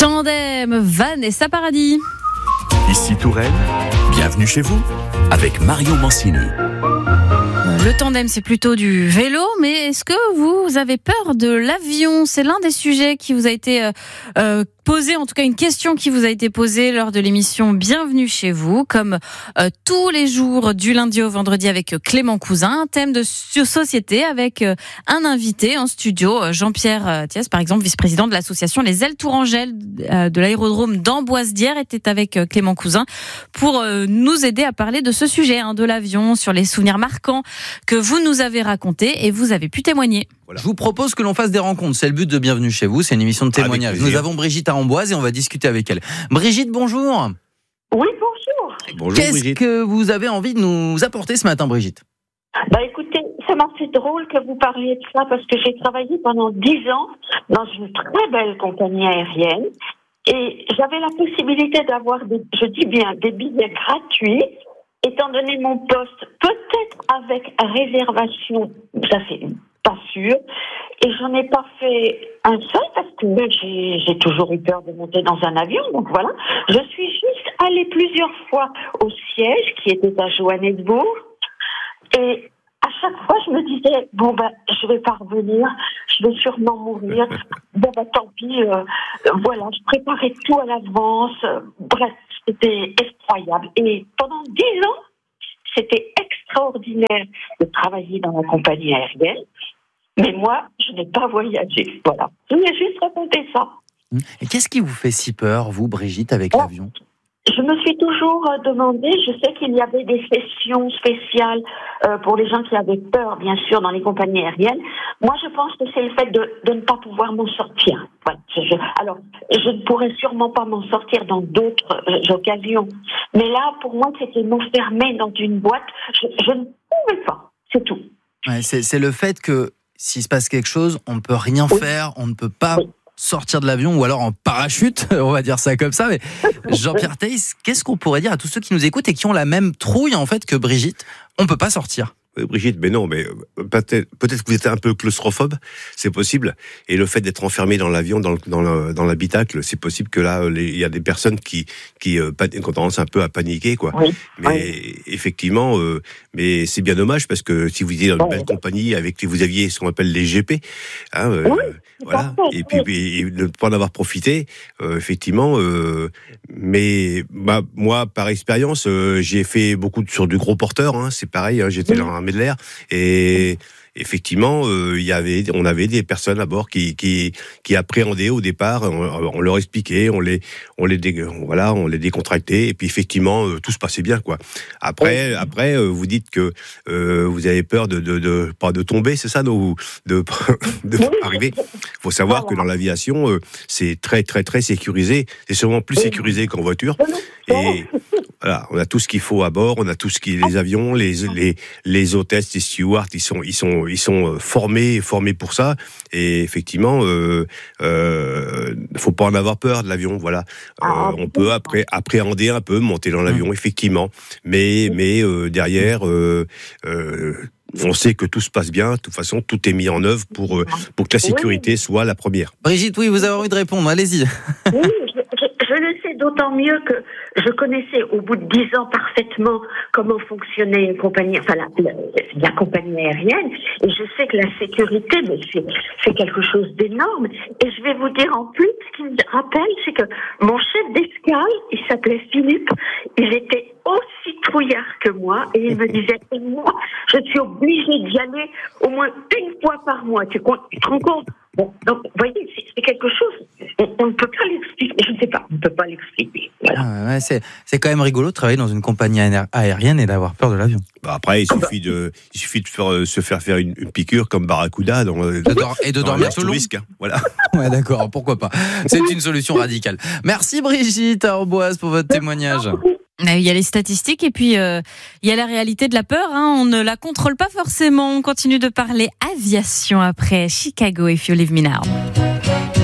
Tandem, Vanessa Paradis. Ici Touraine, bienvenue chez vous, avec Marion Mancini. Le tandem, c'est plutôt du vélo, mais est-ce que vous avez peur de l'avion ? C'est l'un des sujets qui vous a été posé, en tout cas une question qui vous a été posée lors de l'émission Bienvenue chez vous, comme tous les jours du lundi au vendredi avec Clément Cousin, un thème de société avec un invité en studio, Jean-Pierre Thiès, par exemple, vice-président de l'association Les Ailes Tourangelles de l'aérodrome d'Amboise-Dière, était avec Clément Cousin pour nous aider à parler de ce sujet, de l'avion, sur les souvenirs marquants que vous nous avez racontés et vous avez pu témoigner. Voilà. Je vous propose que l'on fasse des rencontres. C'est le but de Bienvenue chez vous. C'est une émission de témoignage. Nous avons Brigitte à Amboise et on va discuter avec elle. Brigitte, bonjour. Oui, bonjour. Bonjour Qu'est-ce Brigitte. que vous avez envie de nous apporter ce matin, Brigitte ? Écoutez, ça m'a fait drôle que vous parliez de ça parce que j'ai travaillé pendant 10 ans dans une très belle compagnie aérienne et j'avais la possibilité d'avoir des billets gratuits. Étant donné mon poste, peut-être avec réservation, ça c'est pas sûr, et j'en ai pas fait un seul parce que j'ai toujours eu peur de monter dans un avion, donc voilà. Je suis juste allée plusieurs fois au siège qui était à Johannesburg, et à chaque fois je me disais, je vais pas revenir, je vais sûrement mourir, tant pis, voilà, je préparais tout à l'avance, bref, c'était effroyable. Et pendant 10 ans, c'était extraordinaire de travailler dans la compagnie aérienne. Mais moi, je n'ai pas voyagé. Voilà. Je voulais juste raconter ça. Et qu'est-ce qui vous fait si peur, vous, Brigitte, avec l'avion ? Je me suis toujours demandé, je sais qu'il y avait des sessions spéciales pour les gens qui avaient peur, bien sûr, dans les compagnies aériennes. Moi, je pense que c'est le fait de ne pas pouvoir m'en sortir. Voilà. Alors, je ne pourrais sûrement pas m'en sortir dans d'autres occasions. Mais là, pour moi, c'était m'enfermer dans une boîte. Je ne pouvais pas. C'est tout. Ouais, c'est le fait que s'il se passe quelque chose, on ne peut rien faire, on ne peut pas sortir de l'avion ou alors en parachute, on va dire ça comme ça. Mais Jean-Pierre Thiès, qu'est-ce qu'on pourrait dire à tous ceux qui nous écoutent et qui ont la même trouille en fait que Brigitte ? On ne peut pas sortir. Brigitte, mais non, mais peut-être que vous êtes un peu claustrophobe, c'est possible. Et le fait d'être enfermé dans l'avion, dans l'habitacle, c'est possible que là, il y a des personnes qui ont tendance un peu à paniquer, quoi. Oui, mais effectivement, mais c'est bien dommage parce que si vous étiez dans une belle compagnie avec qui vous aviez ce qu'on appelle les GP, voilà. Et puis ne pas en avoir profité, effectivement. Mais moi, par expérience, j'ai fait beaucoup sur du gros porteur. C'est pareil. J'étais dans un Medlair et effectivement, on avait des personnes à bord qui appréhendaient au départ. On leur expliquait, on les décontractait et puis effectivement tout se passait bien, quoi. Après, vous dites que vous avez peur de tomber, c'est ça, de arriver. Faut savoir que dans l'aviation, c'est très très très sécurisé. C'est sûrement plus sécurisé qu'en voiture. Et voilà, on a tout ce qu'il faut à bord, on a tout ce qui les avions, les hôtesses, les stewards, ils sont formés pour ça. Et effectivement, faut pas en avoir peur de l'avion. Voilà, on peut appréhender un peu, monter dans l'avion, effectivement. Mais derrière, on sait que tout se passe bien. De toute façon, tout est mis en œuvre pour que la sécurité soit la première. Brigitte, oui, vous avez envie de répondre. Allez-y. Oui, je le sais d'autant mieux que je connaissais au bout de 10 ans parfaitement comment fonctionnait une compagnie, la compagnie aérienne, et je sais que la sécurité, c'est quelque chose d'énorme. Et je vais vous dire en plus, ce qui me rappelle, c'est que mon chef d'escale, il s'appelait Philippe, il était aussi trouillard que moi, et il me disait, moi, je suis obligée d'y aller au moins une fois par mois. Tu te rends compte ? Bon, donc, vous voyez, c'est quelque chose, on ne peut pas l'expliquer, je ne sais pas, on ne peut pas l'expliquer. Voilà. C'est quand même rigolo de travailler dans une compagnie aérienne et d'avoir peur de l'avion. Après, il suffit de se faire une piqûre comme Barracuda et de dormir sous l'eau. Voilà. Ouais, d'accord, pourquoi pas. C'est une solution radicale. Merci Brigitte à Amboise pour votre témoignage. Il y a les statistiques et puis il y a la réalité de la peur. On ne la contrôle pas forcément. On continue de parler aviation après Chicago If You Leave Me Now.